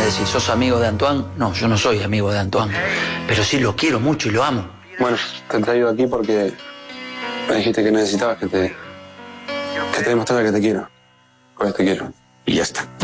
decís, ¿sos amigo de Antoine? No, yo no soy amigo de Antoine. Pero sí lo quiero mucho y lo amo. Bueno, te traigo aquí porque me dijiste que necesitabas que te demostrara que te quiero. Pues te quiero. Y ya está.